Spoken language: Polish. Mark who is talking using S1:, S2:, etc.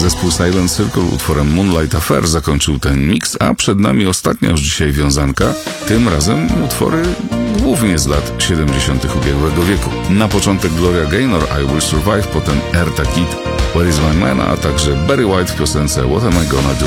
S1: Zespół Silent Circle utworem Moonlight Affair zakończył ten miks, a przed nami ostatnia już dzisiaj wiązanka, tym razem utwory głównie z lat 70. ubiegłego wieku. Na początek Gloria Gaynor, I Will Survive, potem Eartha Kitt, Where Is My Man, a także Barry White w piosence What Am I Gonna Do.